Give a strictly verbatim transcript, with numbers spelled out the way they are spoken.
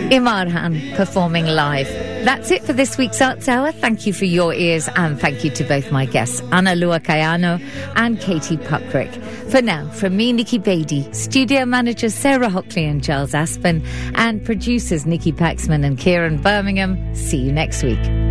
Imarhan performing live. That's it for this week's Arts Hour. Thank you for your ears, and thank you to both my guests, Ana Lua Kayano and Katie Puckrick. For now, from me, Nikki Beatty, studio managers Sarah Hockley and Giles Aspen, and producers Nikki Paxman and Kieran Birmingham, see you next week.